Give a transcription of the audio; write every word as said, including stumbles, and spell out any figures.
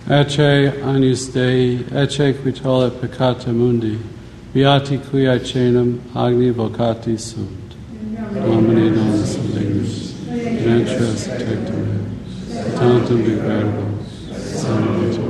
Ecce agnus Dei, ecce qui tollit peccata mundi, beati qui aecenum agni vocati sunt. Domine Dominus Salus, ventris tectore, tantum degradibus, salvator.